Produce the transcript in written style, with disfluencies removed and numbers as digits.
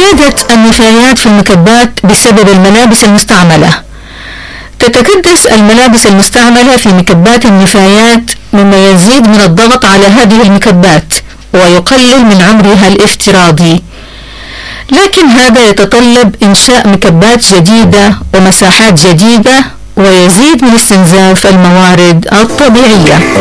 زادت النفايات في المكبات بسبب الملابس المستعملة. تتكدس الملابس المستعملة في مكبات النفايات، مما يزيد من الضغط على هذه المكبات ويقلل من عمرها الافتراضي. لكن هذا يتطلب إنشاء مكبات جديدة ومساحات جديدة، ويزيد من استنزاف الموارد الطبيعية.